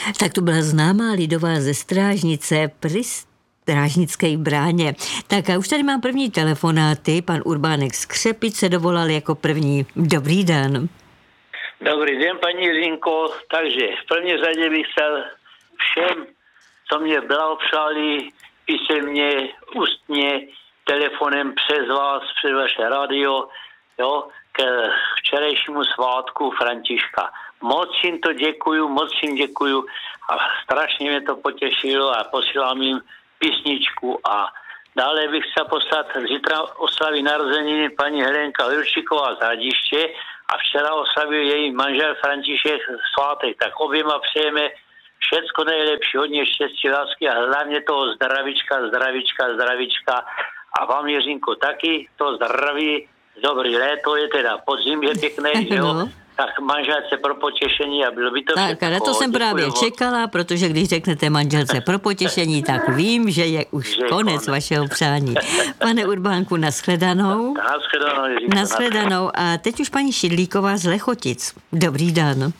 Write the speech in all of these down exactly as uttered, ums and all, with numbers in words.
Tak to byla známá lidová ze Strážnice pri Strážnické bráně. Tak a už tady mám první telefonáty. Pan Urbánek z Křepic se dovolal jako první. Dobrý den. Dobrý den, paní Jiřinko. Takže v první řadě bych chtěl všem, co mě blahopřáli písemně, ústně, telefonem přes vás, přes vaše radio, jo, k včerejšímu svátku Františka. Moc jim to děkuju, moc jim děkuju a strašně mě to potěšilo a posílám jim písničku a dále bych chtěl poslat zítra oslaví narozeniny paní Helenka Jurčíková z Hradiště a včera oslavil její manžel František svátek, tak oběma přejeme všecko nejlepší, hodně štěstí, lásky a hlavně toho zdravička, zdravička, zdravička a vám, Jiřinko, taky to zdraví, dobrý léto je teda podzim je pěkný, jo, no. Tak manželce pro potěšení a bylo by to tak, ale to jsem právě moc. čekala, protože když řeknete manželce pro potěšení, tak vím, že je už že konec, konec vašeho přání. Pane Urbánku, nashledanou. Nashledanou, Jiřinko. Nashledanou a teď už paní Šidlíková z Lechotic. Dobrý den.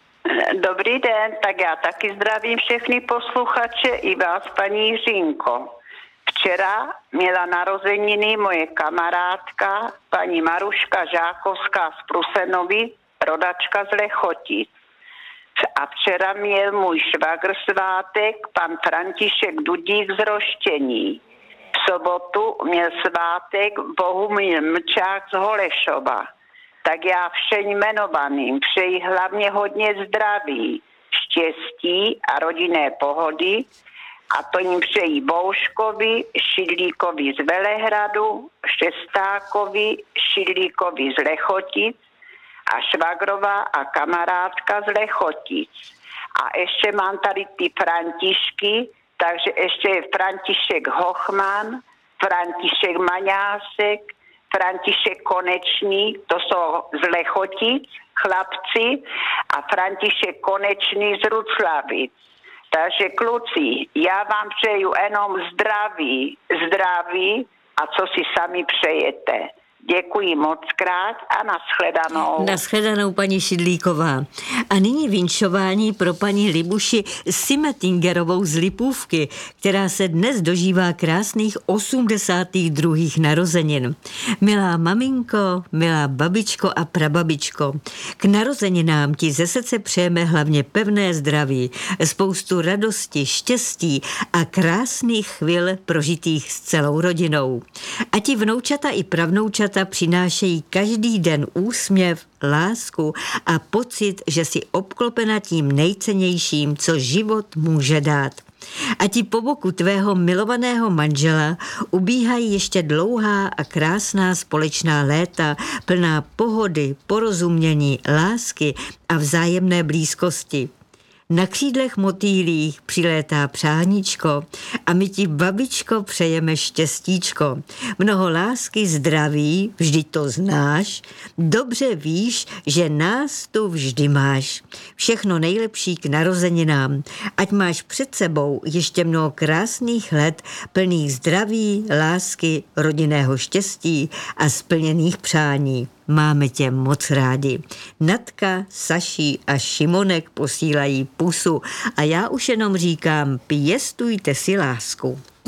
Dobrý den, tak já taky zdravím všechny posluchače i vás, paní Jiřinko. Včera měla narozeniny moje kamarádka, paní Maruška Žákovská z Prusenovic, rodačka z Lechotic. A včera měl můj švagr svátek, pan František Dudík z Roštění. V sobotu měl svátek Bohumil Mlčák z Holešova. Tak já všem jmenovaným přeji hlavně hodně zdraví, štěstí a rodinné pohody. A to jim přeji Bouškovi, Šidlíkovi z Velehradu, Šestákovi, Šidlíkovi z Lechotic a švagrová a kamarádka z Lechotic. A ještě mám tady ty Františky, takže ještě je František Hochman, František Maňásek, František Konečný, to jsou z Lechotic, chlapci, a František Konečný z Ruclavic. Takže kluci, já vám přeju jenom zdraví, zdraví a co si sami přejete. Děkuji moc krát a nashledanou. Nashledanou, paní Šidlíková. A nyní vinšování pro paní Libuši Simetingerovou z Lipůvky, která se dnes dožívá krásných osmdesátých druhých narozenin. Milá maminko, milá babičko a prababičko, k narozeninám ti ze srdce přejeme hlavně pevné zdraví, spoustu radosti, štěstí a krásných chvil prožitých s celou rodinou. A ti vnoučata i pravnoučata přinášejí každý den úsměv, lásku a pocit, že si obklopena tím nejcennějším, co život může dát. A ti po boku tvého milovaného manžela ubíhají ještě dlouhá a krásná společná léta, plná pohody, porozumění, lásky a vzájemné blízkosti. Na křídlech motýlích přilétá přáníčko a my ti, babičko, přejeme štěstíčko. Mnoho lásky, zdraví, vždyť to znáš, dobře víš, že nás tu vždy máš. Všechno nejlepší k narozeninám, ať máš před sebou ještě mnoho krásných let, plných zdraví, lásky, rodinného štěstí a splněných přání. Máme tě moc rádi. Natka, Saší a Šimonek posílají pusu a já už jenom říkám, pěstujte si lásku.